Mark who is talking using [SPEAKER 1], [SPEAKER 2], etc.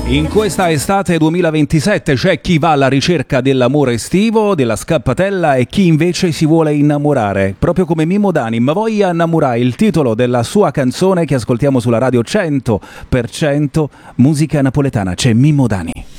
[SPEAKER 1] In questa estate 2027 c'è chi va alla ricerca dell'amore estivo, della scappatella e chi invece si vuole innamorare, proprio come Mimmo Dani. Ma voglia innamorare, il titolo della sua canzone che ascoltiamo sulla radio 100% musica napoletana. C'è Mimmo Dani.